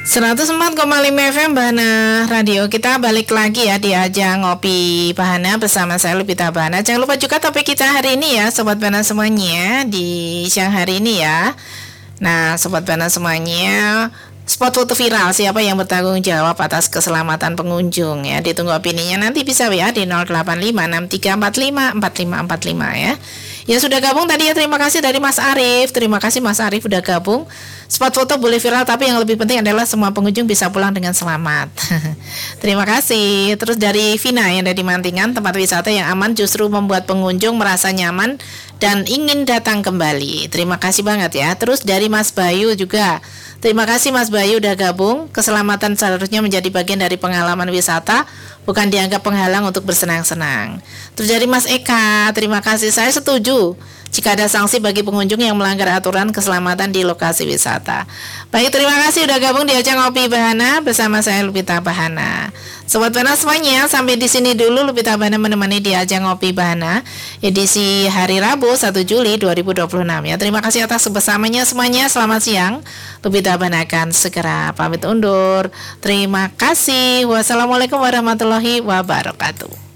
104,5 FM Bahana Radio. Kita balik lagi ya di ajang Ngopi Bahana bersama saya Lupita Bahana. Jangan lupa juga topik kita hari ini ya Sobat Bahana semuanya di siang hari ini ya. Nah Sobat Bahana semuanya, spot foto viral siapa yang bertanggung jawab atas keselamatan pengunjung ya. Ditunggu opininya, nanti bisa ya di 085643454545 ya. Ya sudah gabung tadi ya, terima kasih dari Mas Arif. Terima kasih Mas Arif udah gabung. Spot foto boleh viral, tapi yang lebih penting adalah semua pengunjung bisa pulang dengan selamat. Terima kasih. Terus dari Vina yang dari Mantingan, tempat wisata yang aman justru membuat pengunjung merasa nyaman dan ingin datang kembali. Terima kasih banget ya. Terus dari Mas Bayu juga, terima kasih Mas Bayu udah gabung. Keselamatan seharusnya menjadi bagian dari pengalaman wisata, bukan dianggap penghalang untuk bersenang-senang. Terus dari Mas Eka, terima kasih, saya setuju jika ada sanksi bagi pengunjung yang melanggar aturan keselamatan di lokasi wisata. Baik, terima kasih udah gabung di ajang Ngopi Bahana bersama saya Lupita Bahana. Sobat Bahana semuanya, sampai di sini dulu Lupita Bahana menemani di ajang Ngopi Bahana edisi hari Rabu 1 Juli 2026 ya. Terima kasih atas kebersamanya semuanya. Selamat siang. Lupita Bahana akan segera pamit undur. Terima kasih. Wassalamualaikum warahmatullahi wabarakatuh.